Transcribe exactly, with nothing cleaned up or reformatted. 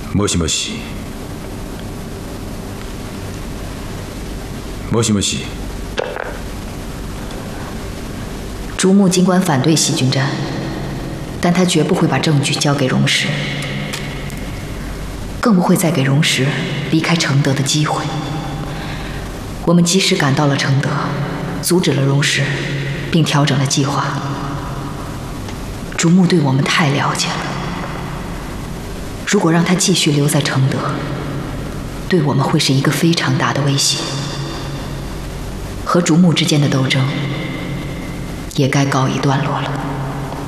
もしもし。もしもし。 竹木尽管反对细菌战，但他绝不会把证据交给荣石，更不会再给荣石离开承德的机会。我们及时赶到了承德，阻止了荣石，并调整了计划。竹木对我们太了解了，如果让他继续留在承德，对我们会是一个非常大的威胁。和竹木之间的斗争也该告一段落了。